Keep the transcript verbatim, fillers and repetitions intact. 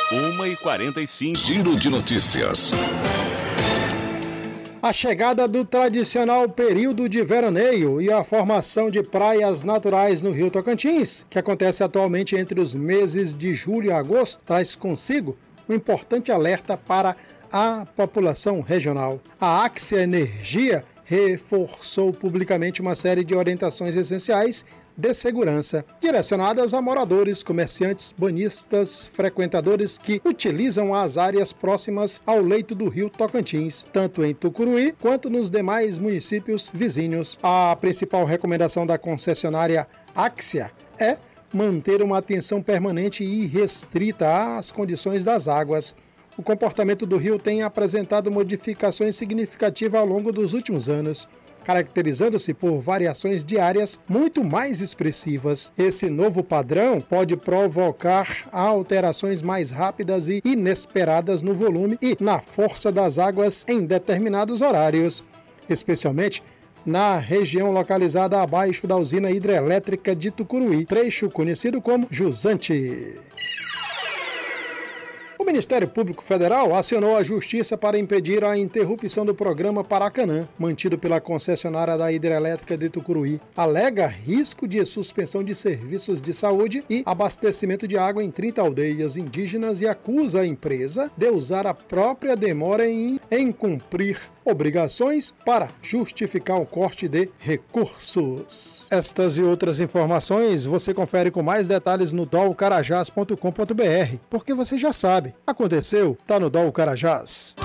uma e quarenta e cinco. Giro de notícias. A chegada do tradicional período de veraneio e a formação de praias naturais no Rio Tocantins, que acontece atualmente entre os meses de julho e agosto, traz consigo um importante alerta para a população regional. A Axia Energia reforçou publicamente uma série de orientações essenciais de segurança, direcionadas a moradores, comerciantes, banhistas, frequentadores que utilizam as áreas próximas ao leito do rio Tocantins, tanto em Tucuruí quanto nos demais municípios vizinhos. A principal recomendação da concessionária Axia é manter uma atenção permanente e restrita às condições das águas. O comportamento do rio tem apresentado modificações significativas ao longo dos últimos anos, caracterizando-se por variações diárias muito mais expressivas. Esse novo padrão pode provocar alterações mais rápidas e inesperadas no volume e na força das águas em determinados horários, especialmente na região localizada abaixo da usina hidrelétrica de Tucuruí, trecho conhecido como Jusante. O Ministério Público Federal acionou a Justiça para impedir a interrupção do programa Paracanã, mantido pela concessionária da hidrelétrica de Tucuruí. Alega risco de suspensão de serviços de saúde e abastecimento de água em trinta aldeias indígenas e acusa a empresa de usar a própria demora em, em cumprir obrigações para justificar o corte de recursos. Estas e outras informações você confere com mais detalhes no dol carajás ponto com ponto br, porque você já sabe, aconteceu, tá no Dol Carajás.